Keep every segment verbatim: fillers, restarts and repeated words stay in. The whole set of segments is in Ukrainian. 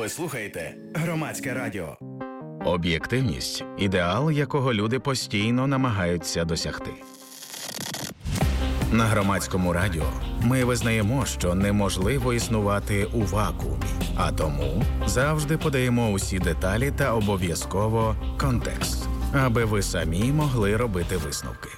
Ви слухаєте Громадське радіо. Об'єктивність – ідеал, якого люди постійно намагаються досягти. На Громадському радіо ми визнаємо, що неможливо існувати у вакуумі, а тому завжди подаємо усі деталі та обов'язково контекст, аби ви самі могли робити висновки.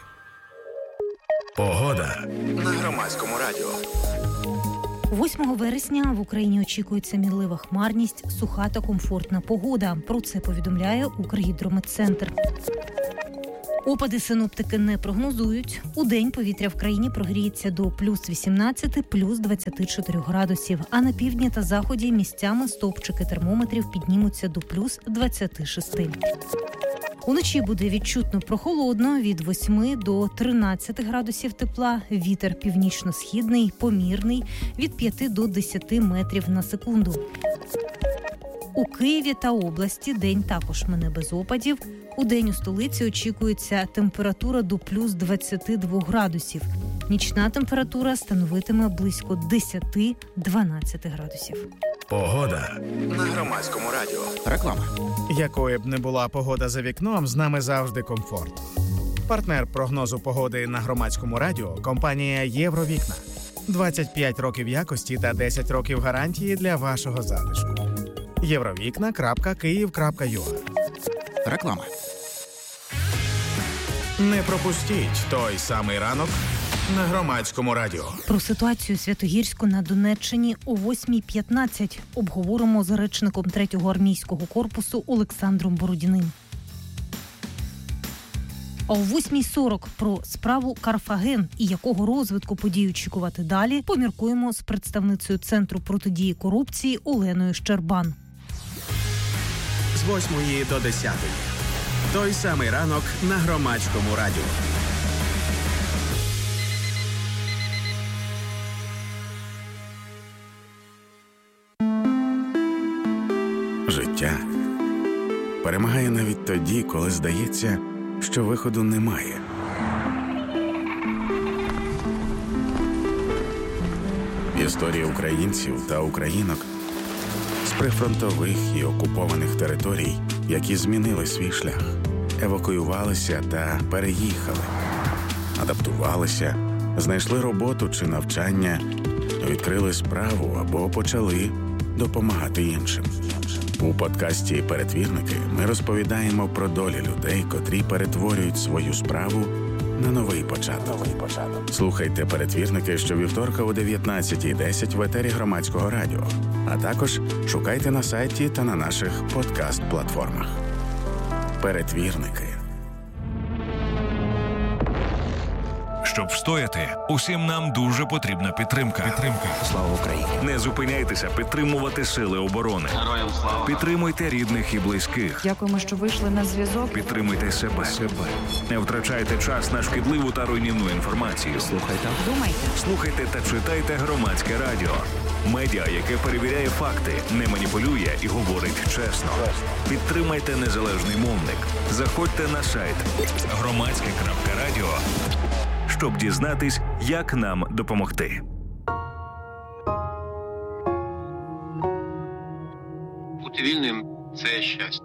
Погода на Громадському радіо. восьмого вересня в Україні очікується мінлива хмарність, суха та комфортна погода. Про це повідомляє Укргідрометцентр. Опади синоптики не прогнозують. Удень повітря в країні прогріється до плюс вісімнадцять, плюс двадцять чотири градусів, а на півдні та заході місцями стовпчики термометрів піднімуться до плюс двадцять шість. Уночі буде відчутно прохолодно від восьми до тринадцяти градусів тепла, вітер північно-східний, помірний від п'яти до десяти метрів на секунду. У Києві та області день також мине без опадів. Удень у столиці очікується температура до плюс двадцяти двох градусів. Нічна температура становитиме близько десять-дванадцять градусів. Погода на Громадському радіо. Реклама. Якою б не була погода за вікном, з нами завжди комфорт. Партнер прогнозу погоди на Громадському радіо – компанія «Євровікна». двадцять п'ять років якості та десять років гарантії для вашого затишку. євровікна крапка київ крапка ю а. Реклама. Не пропустіть той самий ранок на Громадському радіо. Про ситуацію у Святогірську на Донеччині о восьмій п'ятнадцять обговоримо з речником третього армійського корпусу Олександром Бородіним. А о восьмій сорок про справу Карфаген і якого розвитку подій очікувати далі поміркуємо з представницею Центру протидії корупції Оленою Щербан. З восьмої до десятої. Той самий ранок на Громадському радіо. Життя перемагає навіть тоді, коли здається, що виходу немає. Історії українців та українок з прифронтових і окупованих територій, які змінили свій шлях, евакуювалися та переїхали, адаптувалися, знайшли роботу чи навчання, відкрили справу або почали допомагати іншим. У подкасті «Перетвірники» ми розповідаємо про долі людей, котрі перетворюють свою справу на новий початок. Слухайте «Перетвірники» щовівторка о дев'ятнадцятій десять в етері Громадського радіо, а також шукайте на сайті та на наших подкаст-платформах. «Перетвірники». Щоб встояти, усім нам дуже потрібна підтримка. Підтримка. Слава Україні. Не зупиняйтеся підтримувати сили оборони. Героям слава. Підтримуйте рідних і близьких. Дякуємо, що вийшли на зв'язок. Підтримуйте себе. себе. Не втрачайте час на шкідливу та руйнівну інформацію. Слухайте. Думайте. Слухайте та читайте Громадське радіо. Медіа, яке перевіряє факти, не маніпулює і говорить чесно. Підтримайте незалежний мовник. Заходьте на сайт громадське крапка радіо, щоб дізнатись, як нам допомогти. Бути вільним – це щастя.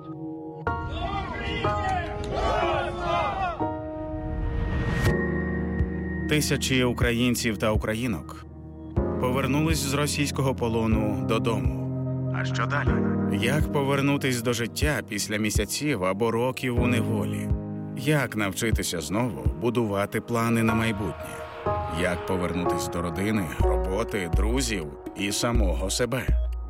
Тисячі українців та українок повернулись з російського полону додому. А що далі? Як повернутись до життя після місяців або років у неволі? Як навчитися знову будувати плани на майбутнє? Як повернутись до родини, роботи, друзів і самого себе?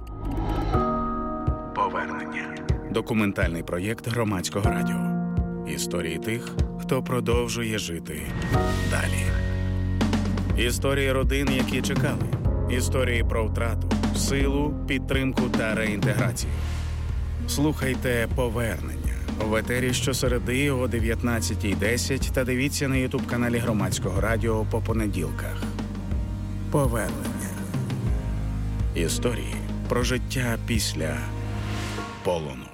Повернення. Документальний проєкт Громадського радіо. Історії тих, хто продовжує жити далі. Історії родин, які чекали. Історії про втрату, силу, підтримку та реінтеграцію. Слухайте «Повернення» в етері щосереди о дев'ятнадцятій десять та дивіться на ютуб-каналі Громадського радіо по понеділках. Повернення. Історії про життя після полону.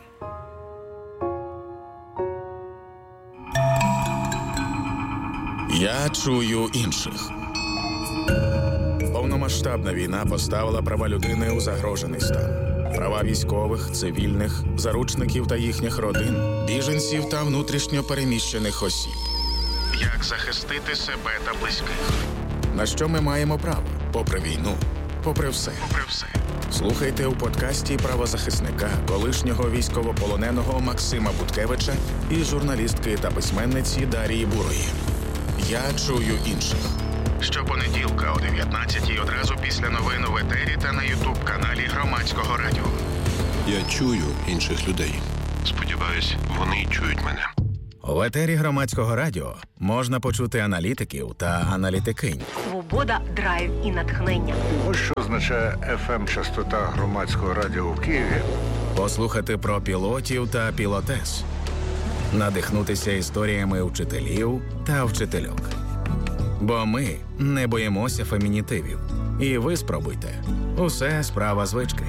Я чую інших. Повномасштабна війна поставила права людини у загрожений стан. Права військових, цивільних, заручників та їхніх родин, біженців та внутрішньо переміщених осіб. Як захистити себе та близьких? На що ми маємо право? Попри війну, попри все. Попри все. Слухайте у подкасті правозахисника, колишнього військовополоненого Максима Буткевича і журналістки та письменниці Дарії Бурої. Я чую інших. Щопонеділка о дев'ятнадцятій одразу після новин у етері та на ютуб-каналі Громадського радіо. Я чую інших людей. Сподіваюсь, вони чують мене. В етері Громадського радіо можна почути аналітиків та аналітикинь. Свобода, драйв і натхнення. Ось що означає еф ем-частота Громадського радіо в Києві. Послухати про пілотів та пілотес. Надихнутися історіями вчителів та вчительок. Бо ми не боїмося фемінітивів. І ви спробуйте. Усе справа звички.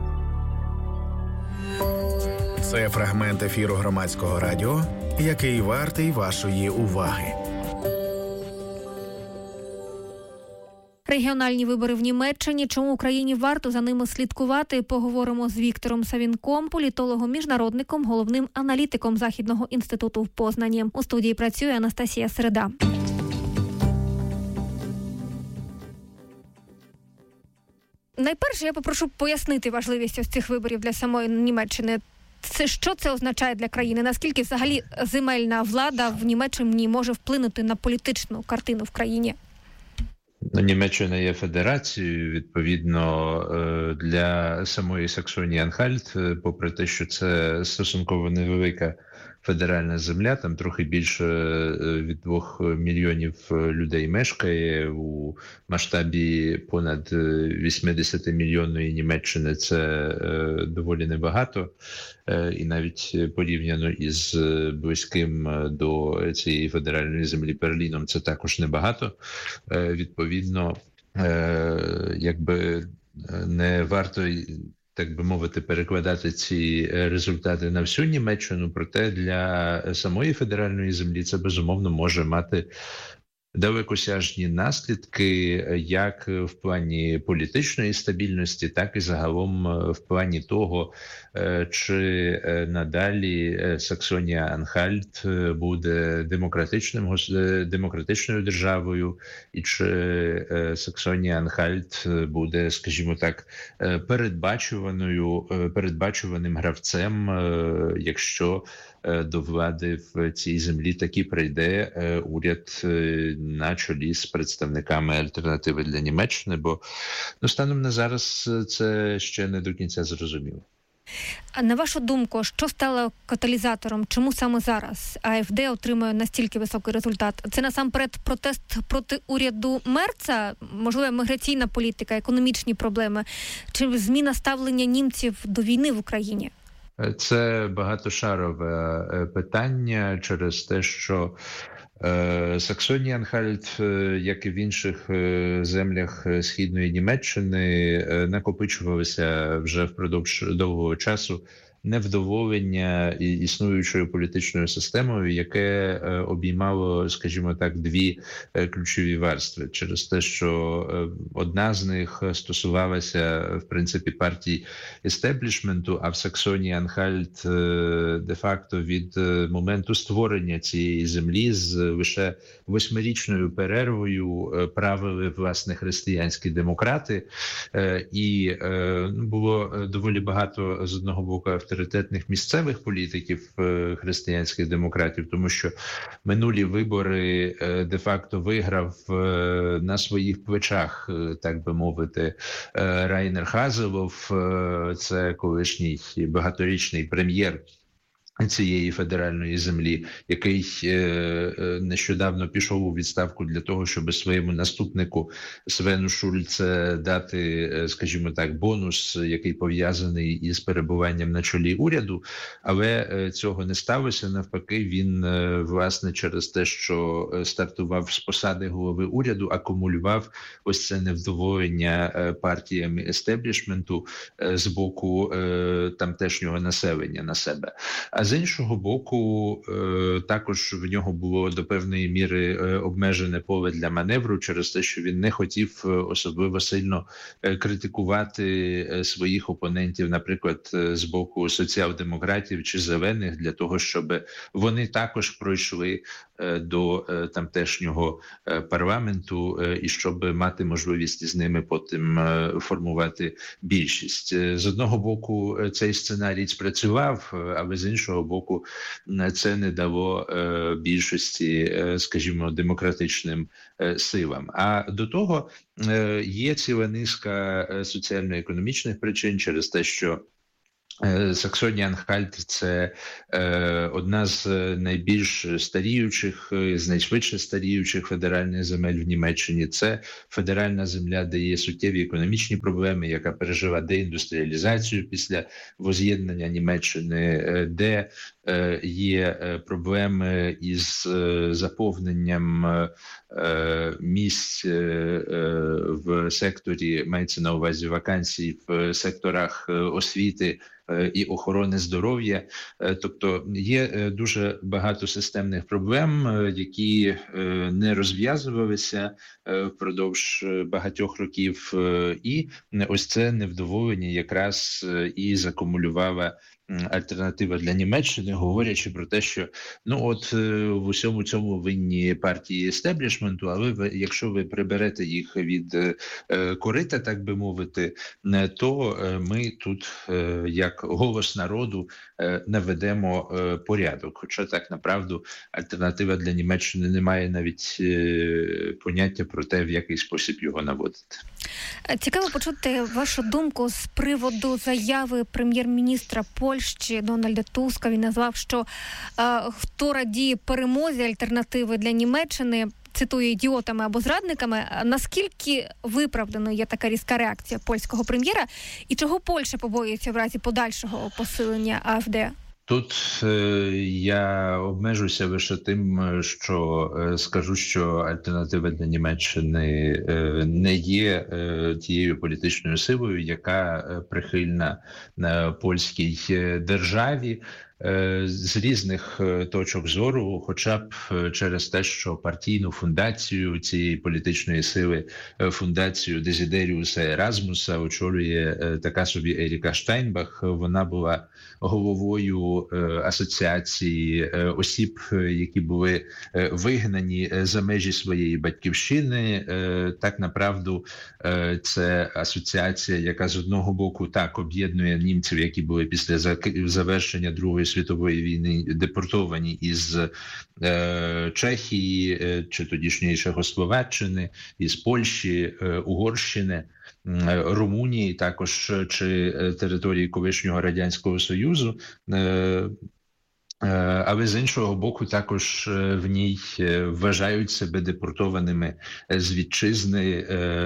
Це фрагмент ефіру Громадського радіо, який вартий вашої уваги. Регіональні вибори в Німеччині. Чому Україні варто за ними слідкувати? Поговоримо з Віктором Савінком, політологом-міжнародником, головним аналітиком Західного інституту в Познані. У студії працює Анастасія Середа. Найперше, я попрошу пояснити важливість ось цих виборів для самої Німеччини. Це що це означає для країни? Наскільки взагалі земельна влада в Німеччині може вплинути на політичну картину в країні? Німеччина є федерацією, відповідно, для самої Саксонії-Анхальт, попри те, що це стосунково невелика федеральна земля, там трохи більше від двох мільйонів людей мешкає. У масштабі понад вісімдесятимільйонної Німеччини це доволі небагато. І навіть порівняно із близьким до цієї федеральної землі Берліном це також небагато. Відповідно, якби не варто, так би мовити, перекладати ці результати на всю Німеччину, проте для самої федеральної землі це, безумовно, може мати далекосяжні наслідки як в плані політичної стабільності, так і загалом в плані того, чи надалі Саксонія-Анхальт буде демократичним, демократичною державою, і чи Саксонія-Анхальт буде, скажімо так, передбачуваною, передбачуваним гравцем, якщо до влади в цій землі таки прийде уряд на чолі з представниками альтернативи для Німеччини, бо ну, станом на зараз це ще не до кінця зрозуміло. А на вашу думку, що стало каталізатором? Чому саме зараз АФД отримує настільки високий результат? Це насамперед протест проти уряду Мерца, можливо, міграційна політика, економічні проблеми, чи зміна ставлення німців до війни в Україні? Це багатошарове питання через те, що Саксонія-Анхальт, як і в інших землях Східної Німеччини, накопичувалися вже впродовж довгого часу невдоволення існуючою політичною системою, яке обіймало, скажімо так, дві ключові верстви. Через те, що одна з них стосувалася, в принципі, партій естеблішменту, а в Саксонії-Анхальт де-факто від моменту створення цієї землі з лише восьмирічною перервою правили, власне, християнські демократи. І було доволі багато, з одного боку, авторитетних місцевих політиків християнських демократів, тому що минулі вибори де-факто виграв на своїх плечах, так би мовити, Райнер Хазелов, це колишній багаторічний прем'єр цієї федеральної землі, який е, нещодавно пішов у відставку для того, щоб своєму наступнику Свену Шульце дати, скажімо так, бонус, який пов'язаний із перебуванням на чолі уряду, але е, цього не сталося. Навпаки, він, е, власне, через те, що стартував з посади голови уряду, акумулював ось це невдоволення е, партіями естеблішменту е, з боку е, тамтешнього населення на себе. А з іншого боку, також в нього було до певної міри обмежене поле для маневру через те, що він не хотів особливо сильно критикувати своїх опонентів, наприклад, з боку соціал-демократів чи зелених, для того, щоб вони також пройшли до тамтешнього парламенту і щоб мати можливість з ними потім формувати більшість. З одного боку, цей сценарій спрацював, але з іншого боку, це не дало більшості, скажімо, демократичним силам. А до того є ціла низка соціально-економічних причин через те, що Саксонія-Анхальт – це е, одна з найбільш старіючих, з найшвидше старіючих федеральних земель в Німеччині. Це федеральна земля, де є суттєві економічні проблеми, яка пережила деіндустріалізацію після воз'єднання Німеччини, де е, є проблеми із е, заповненням е, місць е, в секторі, мається на увазі вакансій в секторах освіти і охорони здоров'я. Тобто є дуже багато системних проблем, які не розв'язувалися впродовж багатьох років, і ось це невдоволення якраз і закумулювала альтернатива для Німеччини, говорячи про те, що ну от в усьому цьому винні партії естеблішменту, але ви, якщо ви приберете їх від е, корита, так би мовити, то ми тут, е, як голос народу, е, наведемо е, порядок. Хоча так, направду, альтернатива для Німеччини не має навіть е, поняття про те, в який спосіб його наводити. Цікаво почути вашу думку з приводу заяви прем'єр-міністра Польщі Дональда Туска. Він назвав, що е, хто радіє перемозі альтернативи для Німеччини, цитую, ідіотами або зрадниками. Наскільки виправданою є така різка реакція польського прем'єра і чого Польща побоюється в разі подальшого посилення АФД? Тут е, я обмежуся лише тим, що е, скажу, що альтернатива для Німеччини е, не є е, тією політичною силою, яка е, прихильна е, польській державі. З різних точок зору, хоча б через те, що партійну фундацію цієї політичної сили, фундацію Дезідеріуса Еразмуса, очолює така собі Еріка Штайнбах. Вона була головою асоціації осіб, які були вигнані за межі своєї батьківщини. Так, направду, це асоціація, яка з одного боку так об'єднує німців, які були після завершення Другої світової війни депортовані із е, Чехії, е, чи тодішньої Чехословаччини, із Польщі, е, Угорщини, е, Румунії, також чи території колишнього Радянського Союзу. Е, Але з іншого боку, також в ній вважають себе депортованими з вітчизни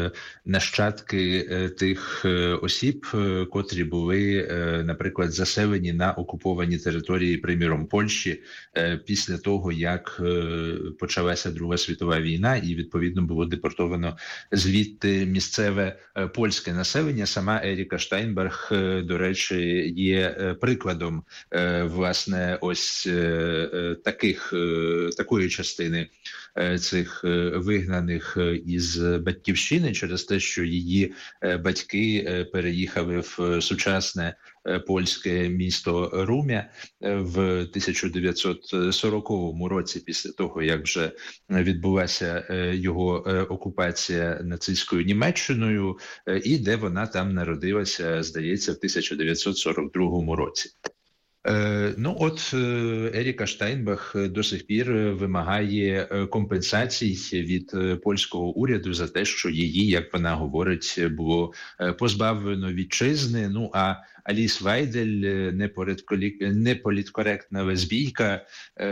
нащадки тих осіб, котрі були, наприклад, заселені на окуповані території, приміром, Польщі, після того, як почалася Друга світова війна, і, відповідно, було депортовано звідти місцеве польське населення. Сама Еріка Штайнбах, до речі, є прикладом, власне, ось таких, такої частини цих вигнаних із батьківщини через те, що її батьки переїхали в сучасне польське місто Румя в тисяча дев'ятсот сороковому році, після того, як вже відбулася його окупація нацистською Німеччиною, і де вона там народилася, здається, в тисяча дев'ятсот сорок другому році. Ну от Еріка Штайнбах до сих пір вимагає компенсацій від польського уряду за те, що її, як вона говорить, було позбавлено вітчизни. Ну а Аліс Вайдель, неполіткоректна лесбійка,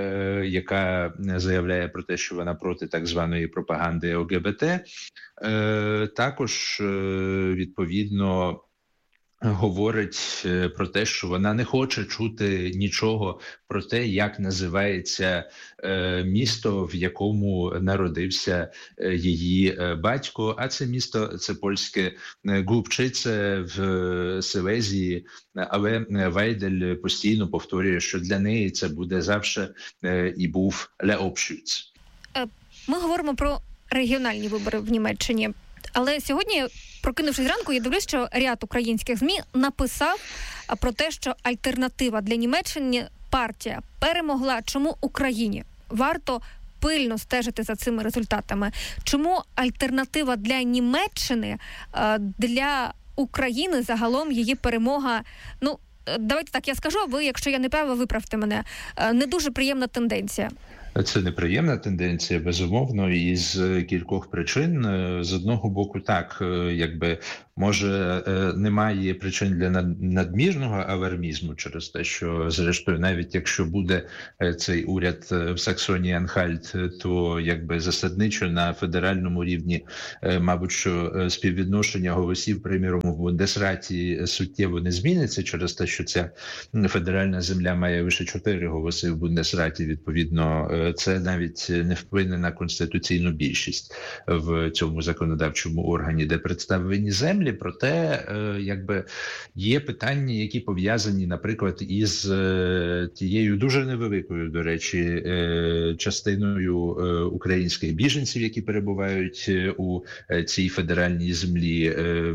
яка заявляє про те, що вона проти так званої пропаганди ЛГБТ, також, відповідно, говорить про те, що вона не хоче чути нічого про те, як називається е, місто, в якому народився е, її е, батько. А це місто, це польське Глубчице в Силезії. Але Вайдель постійно повторює, що для неї це буде завжди е, і був Леопшвіц. Ми говоримо про регіональні вибори в Німеччині. Але сьогодні, прокинувшись зранку, я дивлюсь, що ряд українських ЗМІ написав про те, що альтернатива для Німеччини партія перемогла. Чому Україні варто пильно стежити за цими результатами? Чому альтернатива для Німеччини, для України загалом її перемога, ну, давайте так я скажу, а ви, якщо я не права, виправте мене, не дуже приємна тенденція. Це неприємна тенденція, безумовно, із кількох причин. З одного боку, так, якби, може, немає причин для надмірного алармізму через те, що, зрештою, навіть якщо буде цей уряд в Саксонії-Анхальт, то, якби, засадничо на федеральному рівні, мабуть, що співвідношення голосів, приміром, в Бундесраті суттєво не зміниться через те, що ця федеральна земля має лише чотири голоси в Бундесраті, відповідно, це навіть не вплине на конституційну більшість в цьому законодавчому органі, де представлені землі. Проте, якби, є питання, які пов'язані, наприклад, із тією дуже невеликою, до речі, частиною українських біженців, які перебувають у цій федеральній землі.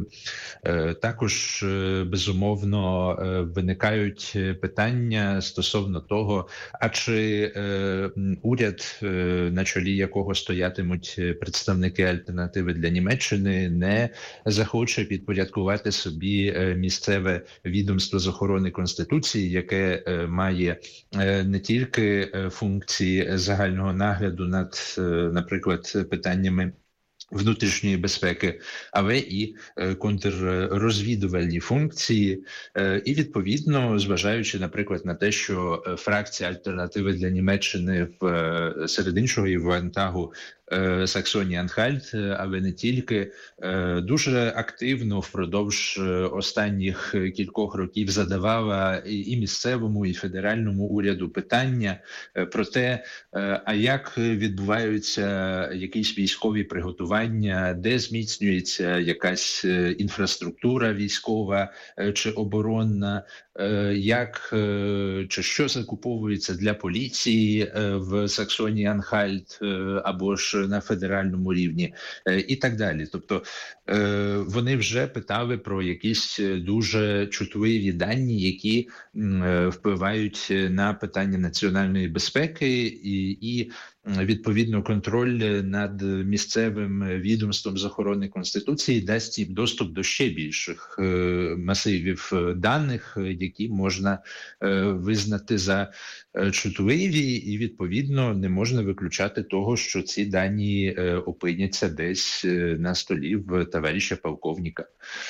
Також, безумовно, виникають питання стосовно того, а чи уряд, на чолі якого стоятимуть представники альтернативи для Німеччини, не захоче підпорядкувати собі місцеве відомство з охорони Конституції, яке має не тільки функції загального нагляду над, наприклад, питаннями внутрішньої безпеки, але і контррозвідувальні функції. І, відповідно, зважаючи, наприклад, на те, що фракція альтернативи для Німеччини в серед іншого і в Ландтагу Саксонії-Анхальт, але не тільки, дуже активно впродовж останніх кількох років задавала і місцевому, і федеральному уряду питання про те, а як відбуваються якісь військові приготування, де зміцнюється якась інфраструктура військова чи оборонна, як чи що закуповується для поліції в Саксонії-Анхальт або ж на федеральному рівні і так далі. Тобто вони вже питали про якісь дуже чутливі дані, які впливають на питання національної безпеки і, і відповідно, контроль над місцевим відомством з охорони Конституції дасть їм доступ до ще більших масивів даних, які можна визнати за чутливі, і, відповідно, не можна виключати того, що ці дані опиняться десь на столі в товариша полковника.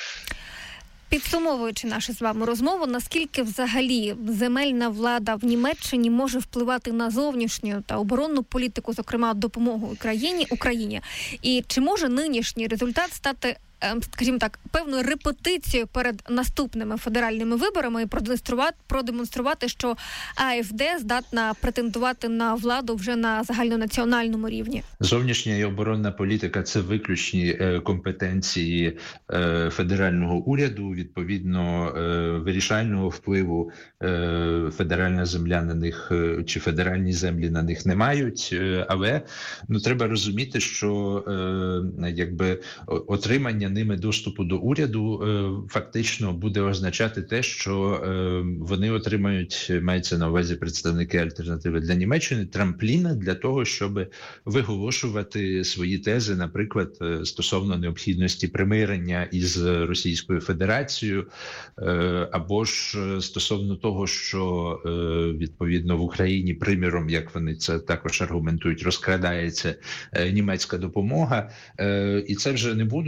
Підсумовуючи нашу з вами розмову, наскільки взагалі земельна влада в Німеччині може впливати на зовнішню та оборонну політику, зокрема допомогу Україні, Україні, і чи може нинішній результат стати, скажімо так, певною репетицією перед наступними федеральними виборами і продемонструвати, продемонструвати, що АФД здатна претендувати на владу вже на загальнонаціональному рівні? Зовнішня і оборонна політика – це виключні компетенції федерального уряду, відповідно, вирішального впливу федеральна земля на них чи федеральні землі на них не мають, але ну, треба розуміти, що якби отримання ними доступу до уряду е, фактично буде означати те, що е, вони отримають, мається на увазі представники альтернативи для Німеччини, трампліна для того, щоб виголошувати свої тези, наприклад, стосовно необхідності примирення із Російською Федерацією, е, або ж стосовно того, що е, відповідно в Україні, приміром, як вони це також аргументують, розкрадається е, німецька допомога, е, і це вже не будуть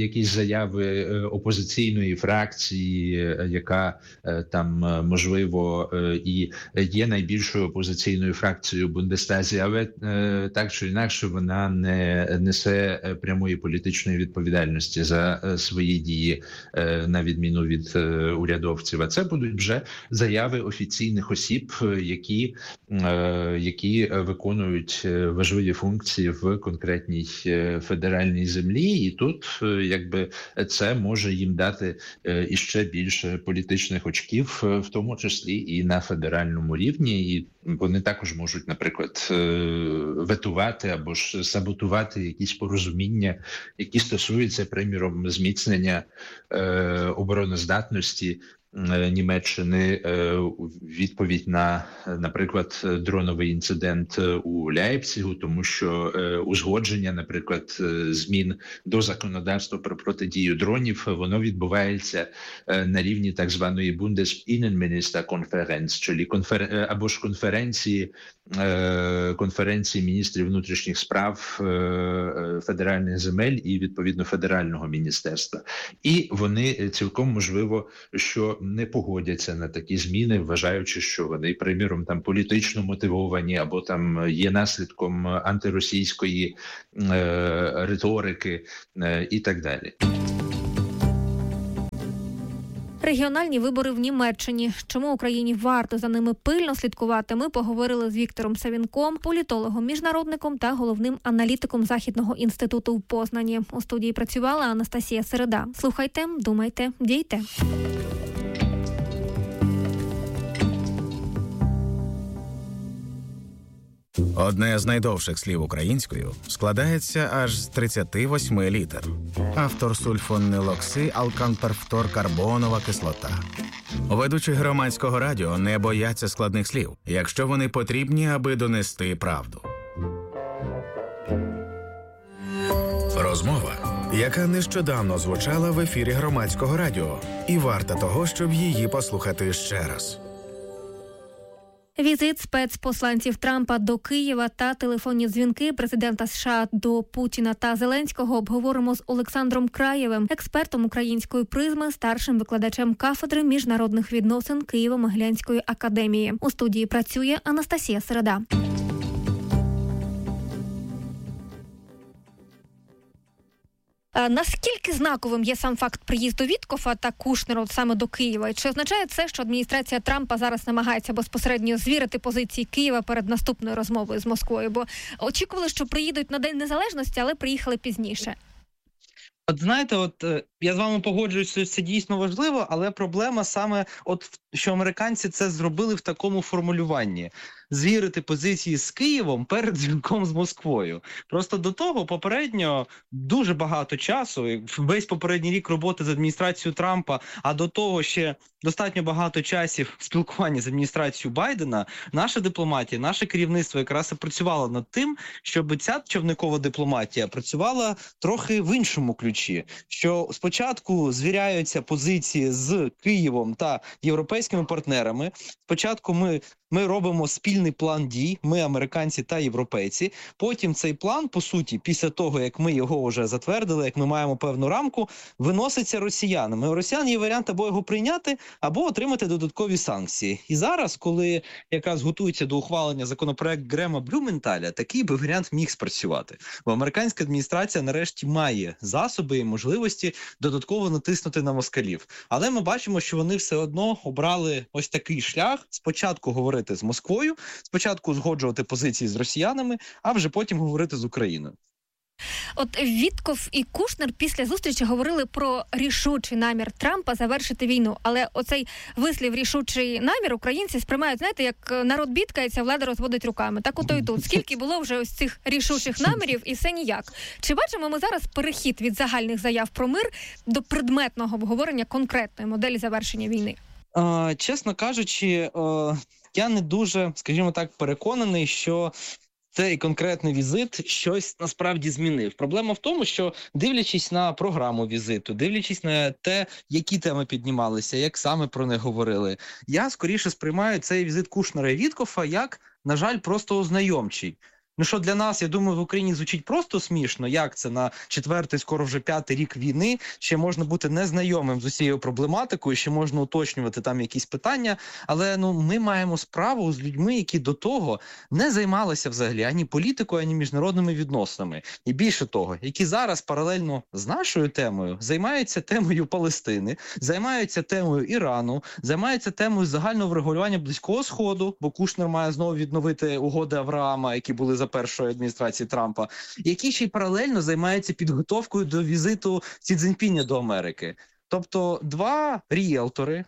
якісь заяви опозиційної фракції, яка там, можливо, і є найбільшою опозиційною фракцією в Бундестазі, але так чи інакше вона не несе прямої політичної відповідальності за свої дії, на відміну від урядовців. А це будуть вже заяви офіційних осіб, які, які виконують важливі функції в конкретній федеральній землі. І тут, якби, це може їм дати іще більше політичних очків, в тому числі і на федеральному рівні. І вони також можуть, наприклад, ветувати або ж саботувати якісь порозуміння, які стосуються, приміром, зміцнення обороноздатності Німеччини, відповідь на, наприклад, дроновий інцидент у Ляйпцигу, тому що узгодження, наприклад, змін до законодавства про протидію дронів, воно відбувається на рівні так званої Bundesinnenministerkonferenz, чи конфер... або ж конференції, конференції міністрів внутрішніх справ федеральних земель і, відповідно, федерального міністерства. І вони цілком можливо, що не погодяться на такі зміни, вважаючи, що вони, приміром, там політично мотивовані або там є наслідком антиросійської е, риторики е, і так далі. Регіональні вибори в Німеччині. Чому Україні варто за ними пильно слідкувати? Ми поговорили з Віктором Савінком, політологом-міжнародником та головним аналітиком Західного інституту в Познані. У студії працювала Анастасія Середа. Слухайте, думайте, дійте. Одне з найдовших слів українською складається аж з тридцяти восьми літер. Автор сульфонилокси алканперфторкарбонова кислота. Ведучі Громадського радіо не бояться складних слів, якщо вони потрібні, аби донести правду. Розмова, яка нещодавно звучала в ефірі Громадського радіо, і варта того, щоб її послухати ще раз. Візит спецпосланців Трампа до Києва та телефонні дзвінки президента США до Путіна та Зеленського обговоримо з Олександром Краєвим, експертом української призми, старшим викладачем кафедри міжнародних відносин Києво-Могилянської академії. У студії працює Анастасія Середа. Наскільки знаковим є сам факт приїзду Віткофа та Кушнера саме до Києва? Чи означає це, що адміністрація Трампа зараз намагається безпосередньо звірити позиції Києва перед наступною розмовою з Москвою? Бо очікували, що приїдуть на День Незалежності, але приїхали пізніше. От знаєте, от я з вами погоджуюсь, що це дійсно важливо, але проблема саме, от що американці це зробили в такому формулюванні. Звірити позиції з Києвом перед дзвінком з Москвою. Просто до того попередньо дуже багато часу, весь попередній рік роботи з адміністрацією Трампа, а до того ще достатньо багато часів спілкування з адміністрацією Байдена, наша дипломатія, наше керівництво якраз і працювало над тим, щоб ця човникова дипломатія працювала трохи в іншому ключі. Що спочатку звіряються позиції з Києвом та європейськими партнерами. Спочатку ми Ми робимо спільний план дій, ми, американці та європейці. Потім цей план, по суті, після того, як ми його вже затвердили, як ми маємо певну рамку, виноситься росіянами. У росіян є варіант або його прийняти, або отримати додаткові санкції. І зараз, коли якраз готується до ухвалення законопроект Грема Блюменталя, такий би варіант міг спрацювати. Бо американська адміністрація нарешті має засоби і можливості додатково натиснути на москалів. Але ми бачимо, що вони все одно обрали ось такий шлях. Спочатку говорити з Москвою, спочатку узгоджувати позиції з росіянами, а вже потім говорити з Україною. От Вітков і Кушнер після зустрічі говорили про рішучий намір Трампа завершити війну. Але оцей вислів «рішучий намір» українці сприймають, знаєте, як народ бідкається, влада розводить руками. Так ото і тут. Скільки було вже ось цих рішучих намірів і все ніяк. Чи бачимо ми зараз перехід від загальних заяв про мир до предметного обговорення конкретної моделі завершення війни? А, чесно кажучи, а, я не дуже, скажімо так, переконаний, що цей конкретний візит щось насправді змінив. Проблема в тому, що дивлячись на програму візиту, дивлячись на те, які теми піднімалися, як саме про них говорили, я скоріше сприймаю цей візит Кушнера і Віткофа як, на жаль, просто ознайомчий. Ну що для нас, я думаю, в Україні звучить просто смішно, як це на четвертий, скоро вже п'ятий рік війни, ще можна бути незнайомим з усією проблематикою, ще можна уточнювати там якісь питання, але ну ми маємо справу з людьми, які до того не займалися взагалі ані політикою, ані міжнародними відносинами. І більше того, які зараз паралельно з нашою темою займаються темою Палестини, займаються темою Ірану, займаються темою загального врегулювання Близького Сходу, бо Кушнер має знову відновити угоди Авраама, які були за першої адміністрації Трампа, які ще й паралельно займаються підготовкою до візиту Сі Цзіньпіня до Америки. Тобто два ріелтори,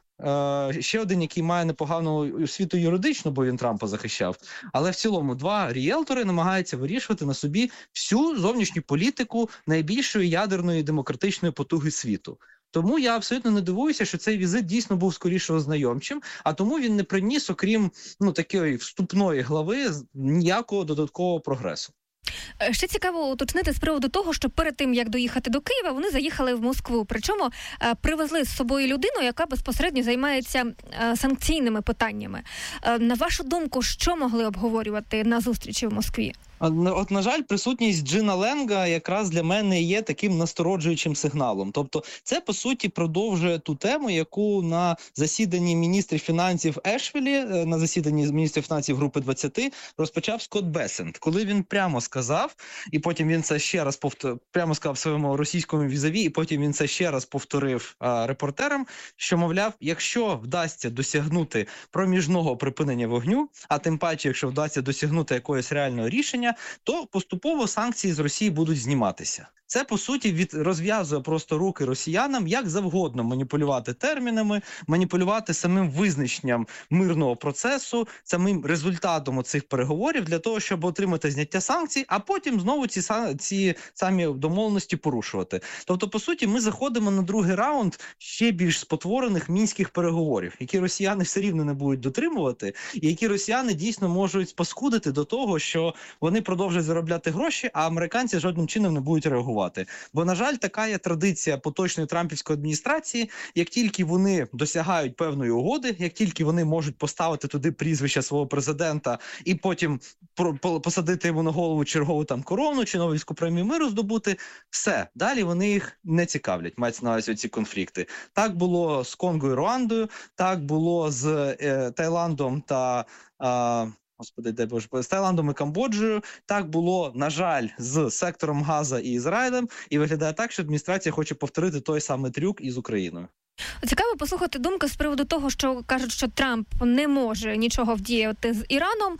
ще один, який має непогану освіту юридичну, бо він Трампа захищав, але в цілому два ріелтори намагаються вирішувати на собі всю зовнішню політику найбільшої ядерної демократичної потуги світу. Тому я абсолютно не дивуюся, що цей візит дійсно був скоріше ознайомчим, а тому він не приніс, окрім ну такої вступної глави, ніякого додаткового прогресу. Ще цікаво уточнити з приводу того, що перед тим, як доїхати до Києва, вони заїхали в Москву. Причому е, привезли з собою людину, яка безпосередньо займається е, санкційними питаннями. Е, на вашу думку, що могли обговорювати на зустрічі в Москві? От, на жаль, присутність Джина Ленга якраз для мене є таким настороджуючим сигналом. Тобто це, по суті, продовжує ту тему, яку на засіданні міністрів фінансів Ешвілі, на засіданні міністрів фінансів Групи двадцять, розпочав Скотт Бесент, коли він прямо сказав, і потім він це ще раз повторив, прямо сказав своєму російському візаві, і потім він це ще раз повторив а, репортерам, що, мовляв, якщо вдасться досягнути проміжного припинення вогню, а тим паче, якщо вдасться досягнути якогось реального рішення, то поступово санкції з Росії будуть зніматися. Це, по суті, від розв'язує просто руки росіянам, як завгодно маніпулювати термінами, маніпулювати самим визначенням мирного процесу, самим результатом цих переговорів для того, щоб отримати зняття санкцій, а потім знову ці, ці самі домовленості порушувати. Тобто, по суті, ми заходимо на другий раунд ще більш спотворених мінських переговорів, які росіяни все рівно не будуть дотримувати, і які росіяни дійсно можуть спаскудити до того, що вони продовжують заробляти гроші, а американці жодним чином не будуть реагувати. Бо, на жаль, така є традиція поточної трампівської адміністрації. Як тільки вони досягають певної угоди, як тільки вони можуть поставити туди прізвище свого президента і потім посадити йому на голову чергову там корону чи Нобелівську премію миру здобути, все. Далі вони їх не цікавлять, мається на увазі ці конфлікти. Так було з Конго і Руандою, так було з е, Таїландом та... Е, Господи, де боже, з Таїландом і Камбоджею. Так було, на жаль, з сектором Газа і Ізраїлем. І виглядає так, що адміністрація хоче повторити той самий трюк із Україною. Цікаво послухати думки з приводу того, що кажуть, що Трамп не може нічого вдіяти з Іраном,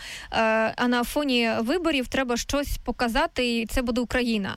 а на фоні виборів треба щось показати, і це буде Україна.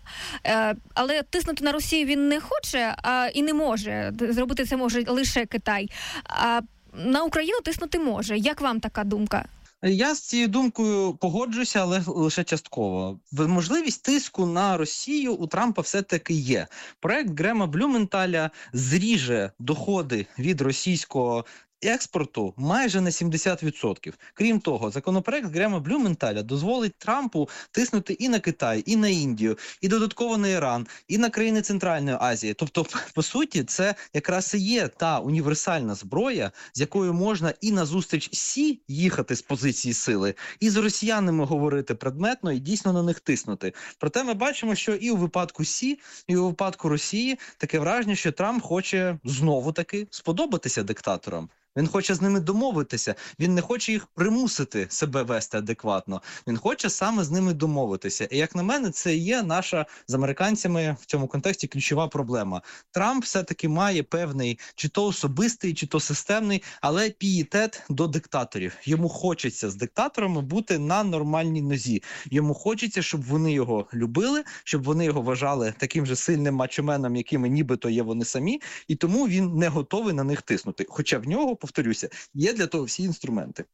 Але тиснути на Росію він не хоче а і не може. Зробити це може лише Китай. А на Україну тиснути може. Як вам така думка? Я з цією думкою погоджуся, але лише частково. Можливість тиску на Росію у Трампа все-таки є. Проект Грема Блюменталя зріже доходи від російського експорту майже на сімдесят відсотків. Крім того, законопроект Грема Блюменталя дозволить Трампу тиснути і на Китай, і на Індію, і додатково на Іран, і на країни Центральної Азії. Тобто, по суті, це якраз і є та універсальна зброя, з якою можна і на зустріч Сі їхати з позиції сили, і з росіянами говорити предметно, і дійсно на них тиснути. Проте ми бачимо, що і у випадку Сі, і у випадку Росії таке враження, що Трамп хоче знову-таки сподобатися диктаторам. Він хоче з ними домовитися, він не хоче їх примусити себе вести адекватно, він хоче саме з ними домовитися. І як на мене, це і є наша з американцями в цьому контексті ключова проблема. Трамп все-таки має певний, чи то особистий, чи то системний, але пієтет до диктаторів. Йому хочеться з диктаторами бути на нормальній нозі. Йому хочеться, щоб вони його любили, щоб вони його вважали таким же сильним мачоменом, якими нібито є вони самі, і тому він не готовий на них тиснути. Хоча в нього, повторюся, є для того всі інструменти.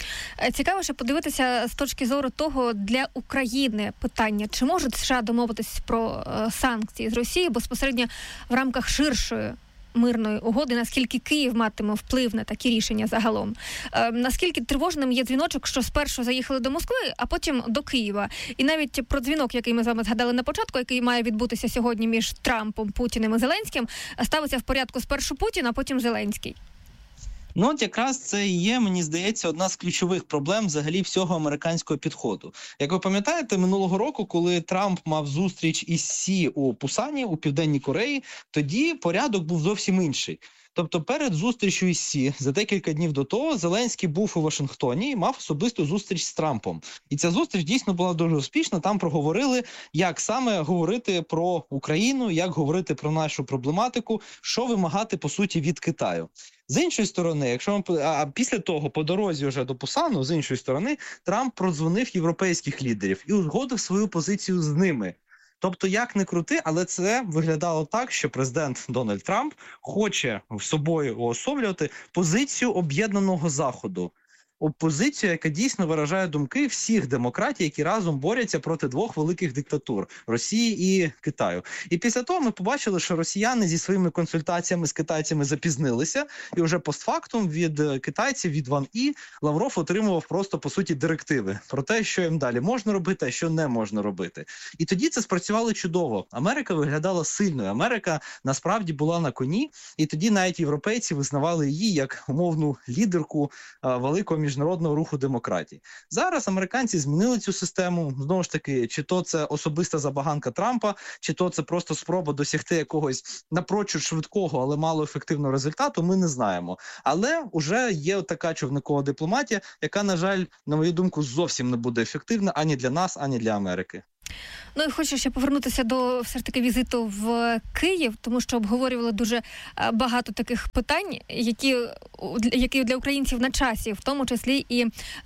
Цікаво ще подивитися з точки зору того для України питання, чи можуть США домовитись про е, санкції з Росії безпосередньо в рамках ширшої мирної угоди, наскільки Київ матиме вплив на такі рішення загалом. Е, наскільки тривожним є дзвіночок, що спершу заїхали до Москви, а потім до Києва. І навіть про дзвінок, який ми з вами згадали на початку, який має відбутися сьогодні між Трампом, Путіним і Зеленським, ставиться в порядку спершу Путін, а потім Зеленський. Ну, от якраз це і є, мені здається, одна з ключових проблем взагалі всього американського підходу. Як ви пам'ятаєте, минулого року, коли Трамп мав зустріч із Сі у Пусані, у Південній Кореї, тоді порядок був зовсім інший. Тобто перед зустрічю із Сі, за декілька днів до того, Зеленський був у Вашингтоні і мав особисту зустріч з Трампом. І ця зустріч дійсно була дуже успішна. Там проговорили, як саме говорити про Україну, як говорити про нашу проблематику, що вимагати, по суті, від Китаю. З іншої сторони, якщо ми, а після того, по дорозі вже до Пусану, з іншої сторони, Трамп продзвонив європейських лідерів і узгодив свою позицію з ними. Тобто, як не крути, але це виглядало так, що президент Дональд Трамп хоче в собою уособлювати позицію об'єднаного Заходу. Опозицію, яка дійсно виражає думки всіх демократій, які разом борються проти двох великих диктатур – Росії і Китаю. І після того ми побачили, що росіяни зі своїми консультаціями з китайцями запізнилися, і вже постфактум від китайців, від Ван І, Лавров отримував просто, по суті, директиви про те, що їм далі можна робити, а що не можна робити. І тоді це спрацювало чудово. Америка виглядала сильною, Америка насправді була на коні, і тоді навіть європейці визнавали її як умовну лідерку а, великого міжнародного міжнародного руху демократії. Зараз американці змінили цю систему. Знову ж таки, чи то це особиста забаганка Трампа, чи то це просто спроба досягти якогось напрочуд швидкого, але малоефективного результату, ми не знаємо. Але вже є така човникова дипломатія, яка, на жаль, на мою думку, зовсім не буде ефективна ані для нас, ані для Америки. Ну і хочу ще повернутися до все ж таки візиту в Київ, тому що обговорювали дуже багато таких питань, які, які для українців на часі, в тому числі і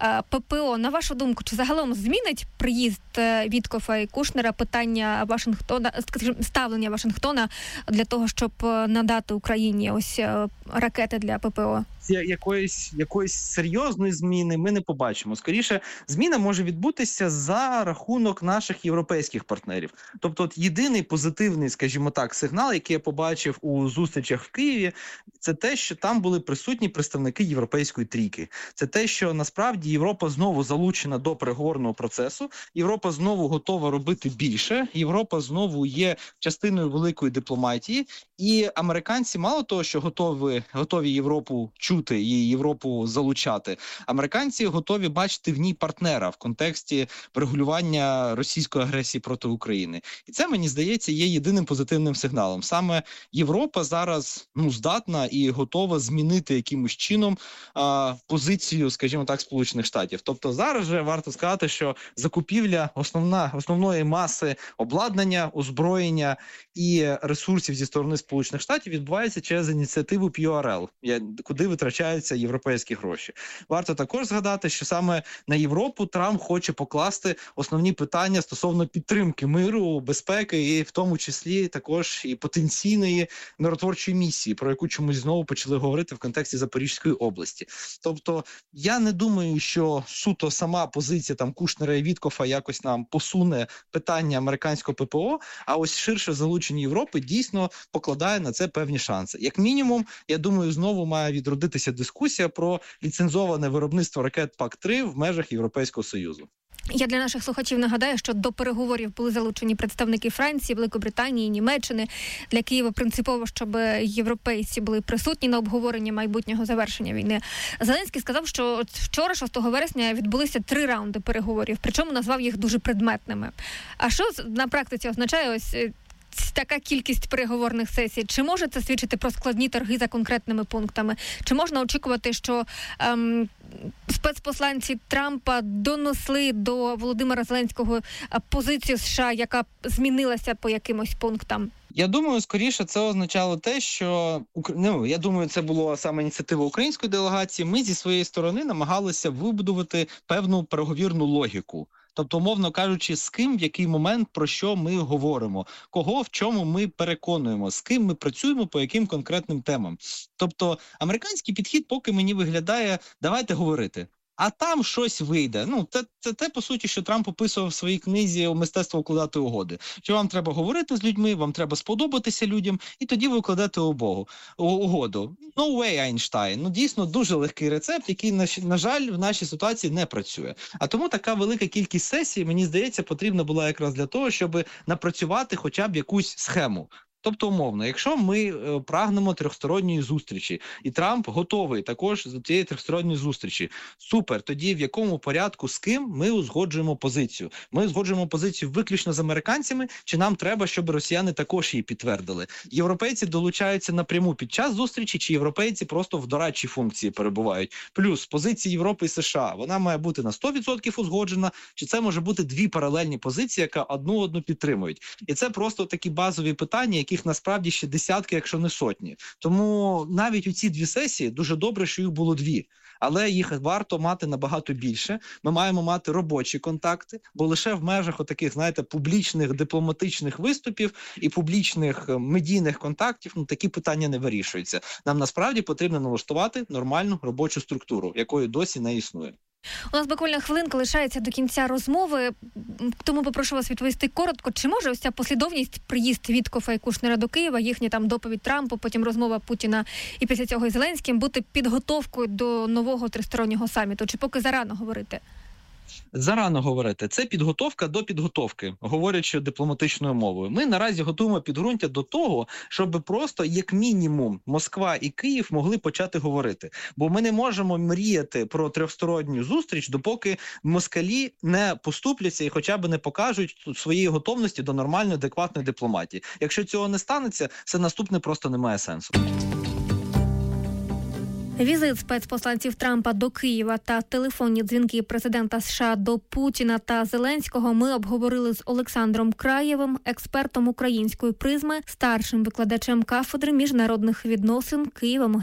ППО. На вашу думку, чи загалом змінить приїзд Віткофа і Кушнера питання Вашингтона, скажімо, ставлення Вашингтона для того, щоб надати Україні ось ракети для ППО? Якоїсь, якоїсь серйозної зміни ми не побачимо. Скоріше, зміна може відбутися за рахунок наших європейських партнерів. Тобто, от єдиний позитивний, скажімо так, сигнал, який я побачив у зустрічах в Києві, це те, що там були присутні представники європейської трійки. Це те, що насправді Європа знову залучена до переговорного процесу, Європа знову готова робити більше, Європа знову є частиною великої дипломатії, і американці мало того, що готові, готові Європу чути, і Європу залучати. Американці готові бачити в ній партнера в контексті врегулювання російської агресії проти України. І це, мені здається, є єдиним позитивним сигналом. Саме Європа зараз ну, здатна і готова змінити якимось чином а, позицію, скажімо так, Сполучених Штатів. Тобто зараз же варто сказати, що закупівля основна, основної маси обладнання, озброєння і ресурсів зі сторони Сполучених Штатів відбувається через ініціативу Пі Ар Ел, куди витрачаються європейські гроші. Варто також згадати, що саме на Європу Трамп хоче покласти основні питання стосовно підтримки миру, безпеки і в тому числі також і потенційної миротворчої місії, про яку чомусь знову почали говорити в контексті Запорізької області. Тобто я не думаю, що суто сама позиція там Кушнера і Віткофа якось нам посуне питання американського Пе Пе О, а ось ширше залучення Європи дійсно покладає на це певні шанси. Як мінімум, я думаю, знову має відродитися дискусія про ліцензоване виробництво ракет Пак три в межах Європейського Союзу. Я для наших слухачів нагадаю, що до переговорів були залучені представники Франції, Великобританії, Німеччини. Для Києва принципово, щоб європейці були присутні на обговоренні майбутнього завершення війни. Зеленський сказав, що вчора, шостого вересня, відбулися три раунди переговорів, причому назвав їх дуже предметними. А що на практиці означає ось така кількість переговорних сесій? Чи може це свідчити про складні торги за конкретними пунктами? Чи можна очікувати, що ем, спецпосланці Трампа донесли до Володимира Зеленського позицію США, яка змінилася по якимось пунктам? Я думаю, скоріше це означало те, що, ну, я думаю, це була саме ініціатива української делегації. Ми зі своєї сторони намагалися вибудувати певну переговірну логіку. Тобто, умовно кажучи, з ким, в який момент, про що ми говоримо, кого, в чому ми переконуємо, з ким ми працюємо, по яким конкретним темам. Тобто, американський підхід поки мені виглядає, давайте говорити. А там щось вийде. Ну, це, це те, по суті, що Трамп описував в своїй книзі «Мистецтво укладати угоди». Що вам треба говорити з людьми, вам треба сподобатися людям, і тоді ви укладете угоду. No way, Айнштайн. Ну, дійсно, дуже легкий рецепт, який, на, на жаль, в нашій ситуації не працює. А тому така велика кількість сесій, мені здається, потрібна була якраз для того, щоб напрацювати хоча б якусь схему. Тобто, умовно, якщо ми е, прагнемо трьохсторонньої зустрічі, і Трамп готовий також до цієї трьохсторонньої зустрічі, супер, тоді в якому порядку з ким ми узгоджуємо позицію? Ми узгоджуємо позицію виключно з американцями, чи нам треба, щоб росіяни також її підтвердили? Європейці долучаються напряму під час зустрічі, чи європейці просто в дорадчій функції перебувають? Плюс позиції Європи і США, вона має бути на сто відсотків узгоджена, чи це може бути дві паралельні позиції, яка одну одну підтримують? І це просто такі базові питання, яких насправді ще десятки, якщо не сотні. Тому навіть у ці дві сесії дуже добре, що їх було дві. Але їх варто мати набагато більше. Ми маємо мати робочі контакти, бо лише в межах отаких, знаєте, публічних дипломатичних виступів і публічних медійних контактів, ну, такі питання не вирішуються. Нам насправді потрібно налаштувати нормальну робочу структуру, якої досі не існує. У нас буквально хвилинка лишається до кінця розмови, тому попрошу вас відповісти коротко. Чи може ось ця послідовність, приїзд Віткофа і Кушнера до Києва, їхня там доповідь Трампу, потім розмова Путіна і після цього із Зеленським бути підготовкою до нового тристороннього саміту? Чи поки зарано говорити? Зарано говорити. Це підготовка до підготовки, говорячи дипломатичною мовою. Ми наразі готуємо підґрунтя до того, щоб просто, як мінімум, Москва і Київ могли почати говорити. Бо ми не можемо мріяти про трьохсторонню зустріч, допоки москалі не поступляться і хоча б не покажуть своєї готовності до нормальної, адекватної дипломатії. Якщо цього не станеться, це наступне просто не має сенсу. Візит спецпосланців Трампа до Києва та телефонні дзвінки президента США до Путіна та Зеленського ми обговорили з Олександром Краєвим, експертом української призми, старшим викладачем кафедри міжнародних відносин Києва